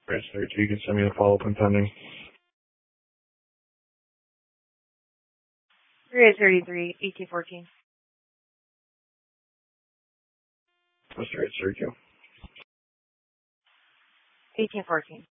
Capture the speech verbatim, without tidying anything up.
Great, thirty-two, you can send me the follow-up when pending. three eight thirty-three, eighteen fourteen. Mister eight thirty-two. eighteen fourteen.